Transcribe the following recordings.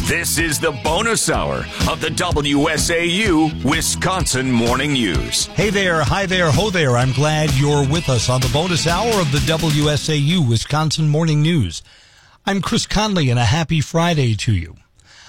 This is the bonus hour of the WSAU Wisconsin Morning News. Hey there, hi there, ho there. I'm glad you're with us on the bonus hour of the WSAU Wisconsin Morning News. I'm Chris Conley, and a happy Friday to you.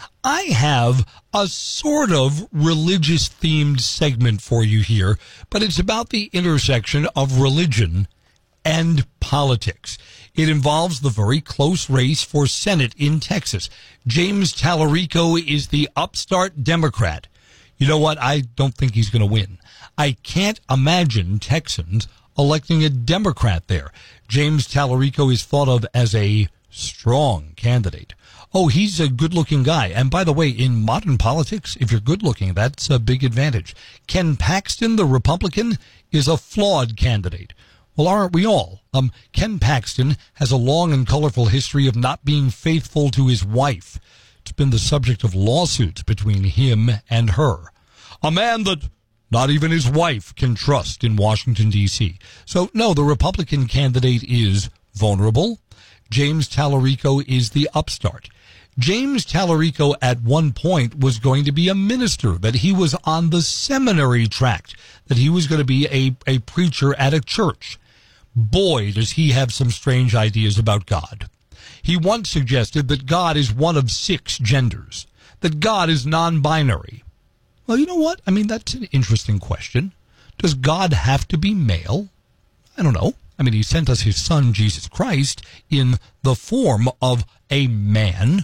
I have a sort of religious-themed segment for you here, but it's about the intersection of religion and politics. It involves the very close race for Senate in Texas. James Talarico is the upstart Democrat. You know what? I don't think he's going to win. I can't imagine Texans electing a Democrat there. James Talarico is thought of as a strong candidate. Oh, he's a good-looking guy. And by the way, in modern politics, if you're good-looking, that's a big advantage. Ken Paxton, the Republican, is a flawed candidate. Well, aren't we all? Ken Paxton has a long and colorful history of not being faithful to his wife. It's been the subject of lawsuits between him and her. A man that not even his wife can trust in Washington, D.C. So, no, the Republican candidate is vulnerable. James Talarico is the upstart. James Talarico at one point was going to be a minister, that he was on the seminary tract, that he was going to be a preacher at a church. Boy, does he have some strange ideas about God. He once suggested that God is one of 6 genders, that God is non-binary. Well, you know what? I mean, that's an interesting question. Does God have to be male? I don't know. I mean, he sent us his son, Jesus Christ, in the form of a man.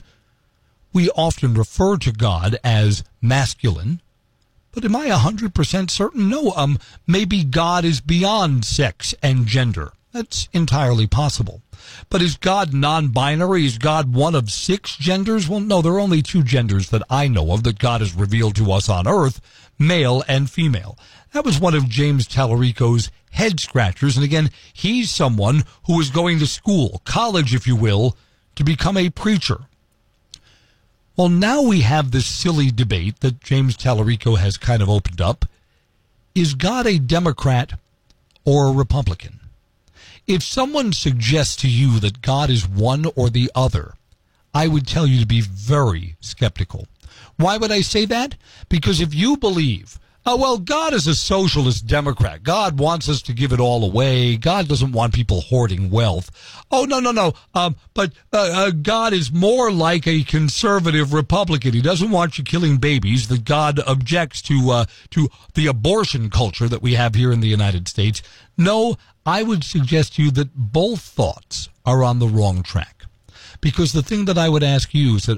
We often refer to God as masculine. But am I 100% certain? No, maybe God is beyond sex and gender. That's entirely possible. But is God non-binary? Is God one of 6 genders? Well, no, there are only 2 genders that I know of that God has revealed to us on earth, male and female. That was one of James Talarico's head scratchers. And again, he's someone who is going to school, college, if you will, to become a preacher. Well, now we have this silly debate that James Talarico has kind of opened up. Is God a Democrat or a Republican? If someone suggests to you that God is one or the other, I would tell you to be very skeptical. Why would I say that? Because if you believe, oh, well, God is a socialist Democrat. God wants us to give it all away. God doesn't want people hoarding wealth. Oh, no. But God is more like a conservative Republican. He doesn't want you killing babies. That God objects to the abortion culture that we have here in the United States. No, I would suggest to you that both thoughts are on the wrong track. Because the thing that I would ask you is that,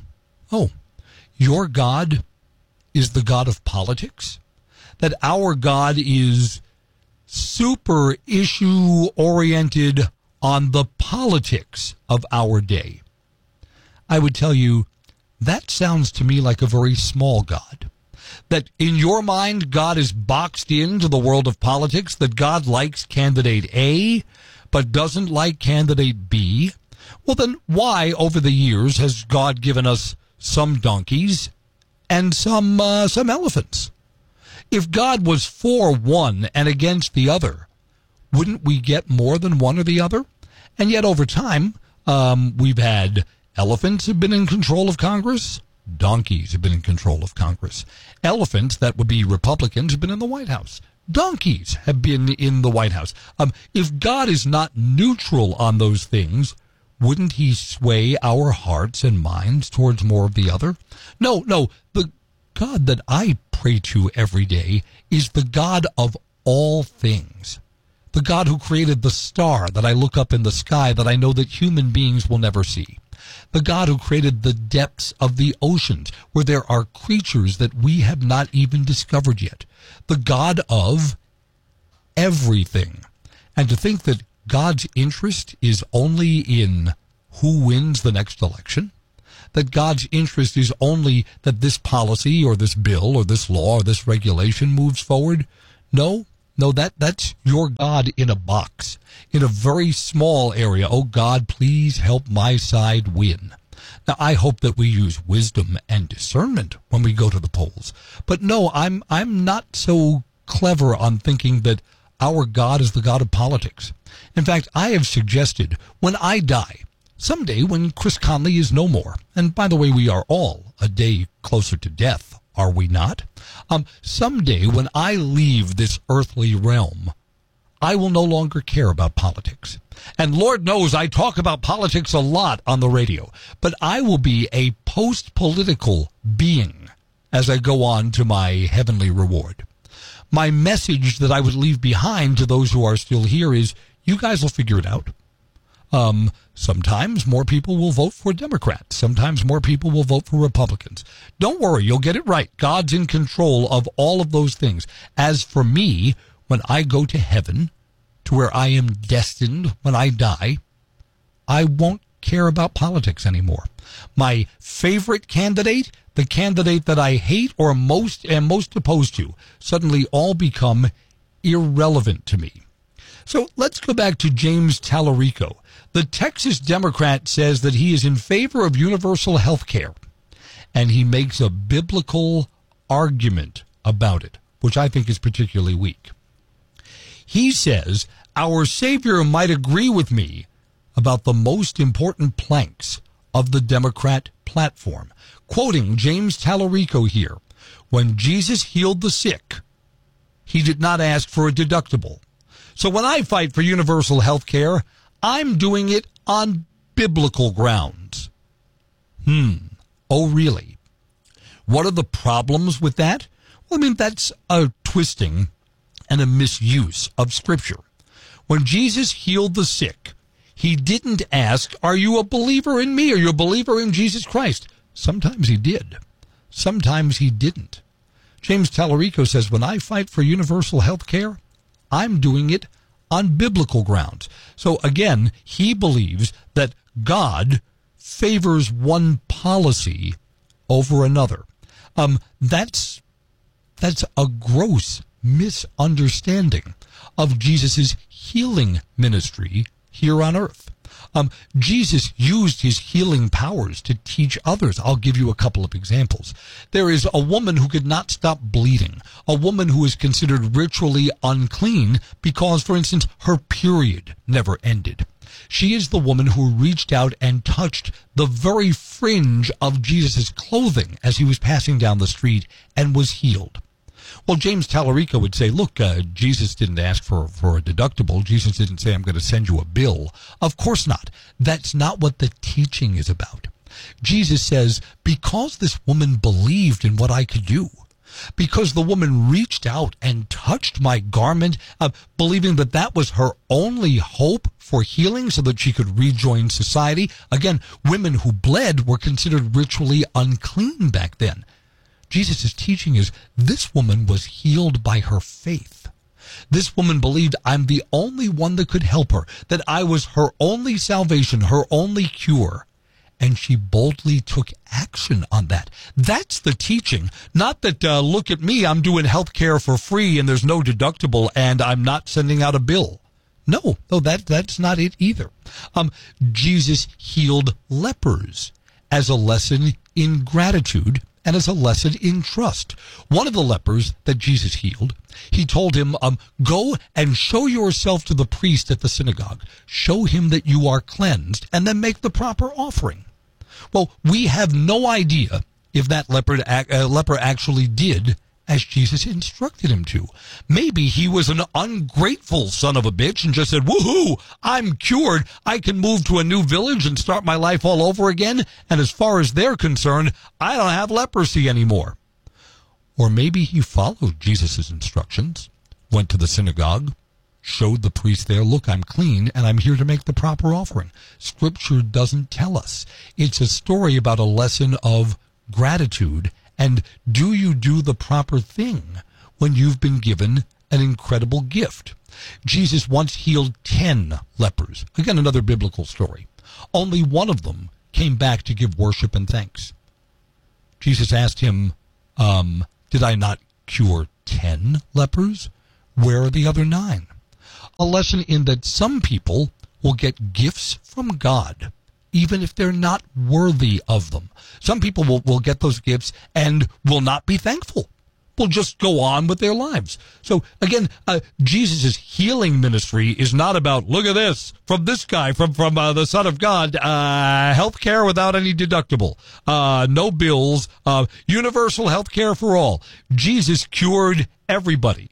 your God is the God of politics, that our God is super issue oriented on the politics of our day. I would tell you that sounds to me like a very small God. That in your mind, God is boxed into the world of politics, that God likes candidate A, but doesn't like candidate B. Well, then why over the years has God given us some donkeys and some elephants? If God was for one and against the other, wouldn't we get more than one or the other? And yet over time, we've had elephants have been in control of Congress. Donkeys have been in control of Congress. Elephants, that would be Republicans, have been in the White House. Donkeys have been in the White House. If God is not neutral on those things, wouldn't he sway our hearts and minds towards more of the other? No, the God that I pray to every day is the God of all things. The God who created the star that I look up in the sky that I know that human beings will never see. The God who created the depths of the oceans where there are creatures that we have not even discovered yet. The God of everything. And to think that God's interest is only in who wins the next election, that God's interest is only that this policy or this bill or this law or this regulation moves forward. No, that's your God in a box, in a very small area. Oh, God, please help my side win. Now, I hope that we use wisdom and discernment when we go to the polls. But no, I'm not so clever on thinking that our God is the God of politics. In fact, I have suggested when I die, someday when Chris Conley is no more, and by the way, we are all a day closer to death, are we not? Someday when I leave this earthly realm, I will no longer care about politics. And Lord knows I talk about politics a lot on the radio, but I will be a post-political being as I go on to my heavenly reward. My message that I would leave behind to those who are still here is, you guys will figure it out. Sometimes more people will vote for Democrats. Sometimes more people will vote for Republicans. Don't worry, you'll get it right. God's in control of all of those things. As for me, when I go to heaven, to where I am destined when I die, I won't care about politics anymore. My favorite candidate, the candidate that I hate or am most opposed to, suddenly all become irrelevant to me. So let's go back to James Tallarico. The Texas Democrat says that he is in favor of universal health care, and he makes a biblical argument about it, which I think is particularly weak. He says, our Savior might agree with me about the most important planks of the Democrat platform. Quoting James Tallarico here, when Jesus healed the sick, he did not ask for a deductible. So when I fight for universal health care, I'm doing it on biblical grounds. Oh, really? What are the problems with that? Well, I mean, that's a twisting and a misuse of Scripture. When Jesus healed the sick, he didn't ask, are you a believer in me? Are you a believer in Jesus Christ? Sometimes he did. Sometimes he didn't. James Tallarico says, when I fight for universal health care, I'm doing it on biblical grounds. So again, he believes that God favors one policy over another. That's a gross misunderstanding of Jesus' healing ministry here on earth. Jesus used his healing powers to teach others. I'll give you a couple of examples. There is a woman who could not stop bleeding, a woman who is considered ritually unclean because, for instance, her period never ended. She is the woman who reached out and touched the very fringe of Jesus' clothing as he was passing down the street and was healed. Well, James Tallarico would say, look, Jesus didn't ask for a deductible. Jesus didn't say, I'm going to send you a bill. Of course not. That's not what the teaching is about. Jesus says, because this woman believed in what I could do, because the woman reached out and touched my garment, believing that that was her only hope for healing so that she could rejoin society. Again, women who bled were considered ritually unclean back then. Jesus' teaching is this woman was healed by her faith. This woman believed I'm the only one that could help her, that I was her only salvation, her only cure. And she boldly took action on that. That's the teaching. Not that, look at me, I'm doing health care for free and there's no deductible and I'm not sending out a bill. No, that's not it either. Jesus healed lepers as a lesson in gratitude and as a lesson in trust. One of the lepers that Jesus healed, he told him, go and show yourself to the priest at the synagogue. Show him that you are cleansed, and then make the proper offering. Well, we have no idea if that leper actually did as Jesus instructed him to. Maybe he was an ungrateful son of a bitch and just said, woohoo, I'm cured. I can move to a new village and start my life all over again. And as far as they're concerned, I don't have leprosy anymore. Or maybe he followed Jesus' instructions, went to the synagogue, showed the priest there, look, I'm clean, and I'm here to make the proper offering. Scripture doesn't tell us. It's a story about a lesson of gratitude. And do you do the proper thing when you've been given an incredible gift? Jesus once healed 10 lepers. Again, another biblical story. Only one of them came back to give worship and thanks. Jesus asked him, did I not cure 10 lepers? Where are the other 9? A lesson in that some people will get gifts from God, even if they're not worthy of them. Some people will get those gifts and will not be thankful. will just go on with their lives. So again, Jesus' healing ministry is not about, look at this, from this guy, from the Son of God, health care without any deductible, no bills, universal health care for all. Jesus cured everybody.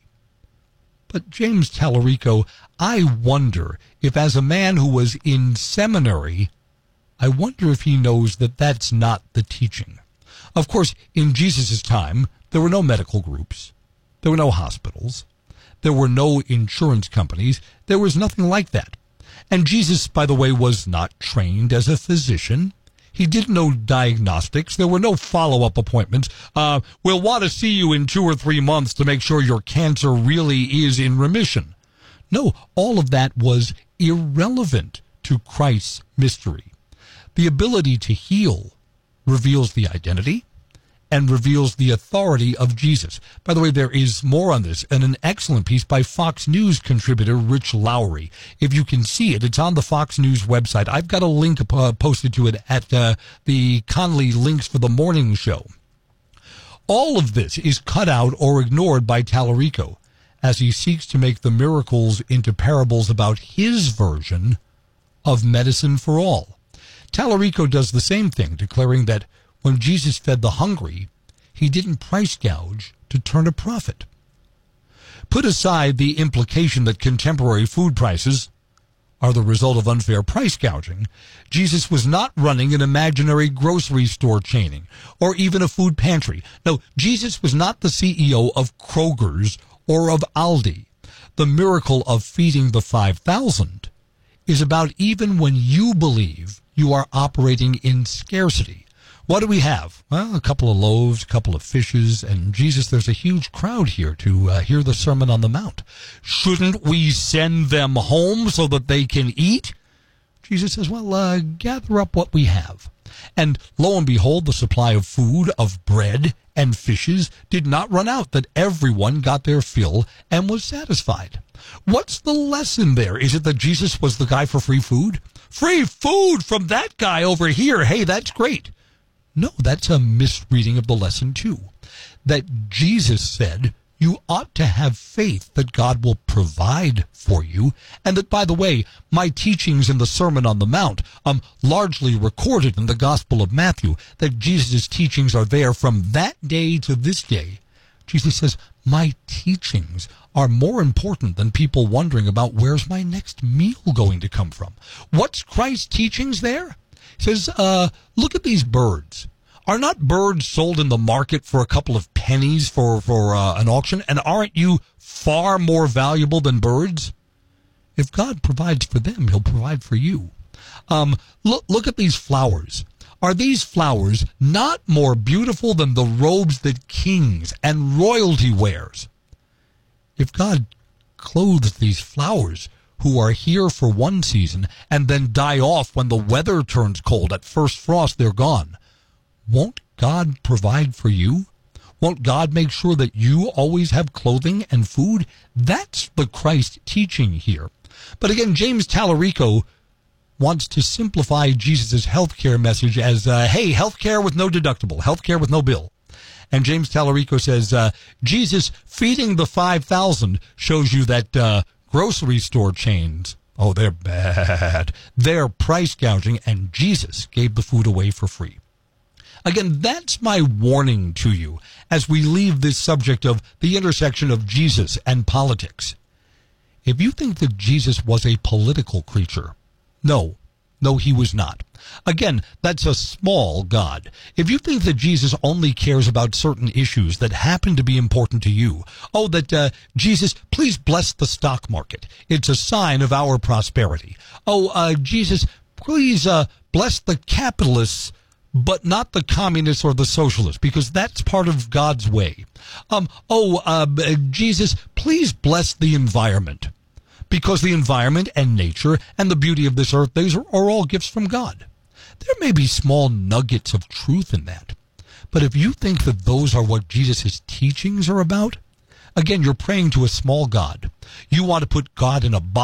But James Tallarico, I wonder if as a man who was in seminary, I wonder if he knows that that's not the teaching. Of course, in Jesus' time, there were no medical groups. There were no hospitals. There were no insurance companies. There was nothing like that. And Jesus, by the way, was not trained as a physician. He did no diagnostics. There were no follow-up appointments. We'll want to see you in 2 or 3 months to make sure your cancer really is in remission. No, all of that was irrelevant to Christ's mystery. The ability to heal reveals the identity and reveals the authority of Jesus. By the way, there is more on this in an excellent piece by Fox News contributor Rich Lowry. If you can see it, it's on the Fox News website. I've got a link posted to it at the Conley Links for the Morning Show. All of this is cut out or ignored by Tallarico as he seeks to make the miracles into parables about his version of medicine for all. Tallarico does the same thing, declaring that when Jesus fed the hungry, he didn't price gouge to turn a profit. Put aside the implication that contemporary food prices are the result of unfair price gouging, Jesus was not running an imaginary grocery store chaining or even a food pantry. No, Jesus was not the CEO of Kroger's or of Aldi. The miracle of feeding the 5,000 is about even when you believe you are operating in scarcity. What do we have? Well, a couple of loaves, a couple of fishes, and Jesus, there's a huge crowd here to hear the Sermon on the Mount. Shouldn't we send them home so that they can eat? Jesus says, well, gather up what we have. And lo and behold, the supply of food, of bread and fishes did not run out, that everyone got their fill and was satisfied. What's the lesson there? Is it that Jesus was the guy for free food? Free food from that guy over here. Hey, that's great. No, that's a misreading of the lesson too. That Jesus said you ought to have faith that God will provide for you, and that, by the way, my teachings in the Sermon on the Mount, largely recorded in the Gospel of Matthew, that Jesus' teachings are there from that day to this day. Jesus says, my teachings are more important than people wondering about where's my next meal going to come from. What's Christ's teachings there? He says, look at these birds. Are not birds sold in the market for a couple of pennies for an auction? And aren't you far more valuable than birds? If God provides for them, he'll provide for you. Look at these flowers. Are these flowers not more beautiful than the robes that kings and royalty wears? If God clothes these flowers, who are here for one season and then die off when the weather turns cold, at first frost they're gone, won't God provide for you? Won't God make sure that you always have clothing and food? That's the Christ teaching here. But again, James Tallarico wants to simplify Jesus' healthcare message as, hey, healthcare with no deductible, healthcare with no bill. And James Tallarico says, Jesus feeding the 5,000 shows you that grocery store chains, oh, they're bad. They're price gouging, and Jesus gave the food away for free. Again, that's my warning to you as we leave this subject of the intersection of Jesus and politics. If you think that Jesus was a political creature, no, he was not. Again, that's a small God. If you think that Jesus only cares about certain issues that happen to be important to you, that Jesus, please bless the stock market. It's a sign of our prosperity. Jesus, please bless the capitalists, but not the communists or the socialists, because that's part of God's way. Jesus, please bless the environment, because the environment and nature and the beauty of this earth, these are all gifts from God. There may be small nuggets of truth in that. But if you think that those are what Jesus' teachings are about, again, you're praying to a small God. You want to put God in a box.